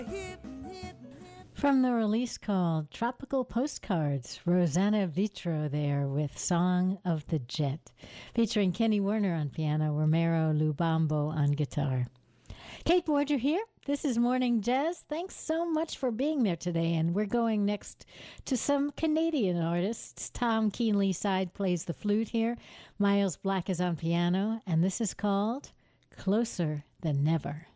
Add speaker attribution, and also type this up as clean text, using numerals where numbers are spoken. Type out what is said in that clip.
Speaker 1: From the release called Tropical Postcards, Rosanna Vitro there with Song of the Jet, featuring Kenny Werner on piano, Romero Lubambo on guitar. Kate Borger here. This is Morning Jazz. Thanks so much for being there today. And we're going next to some Canadian artists. Tom Keenly Side plays the flute here. Miles Black is on piano. And this is called Closer Than Never.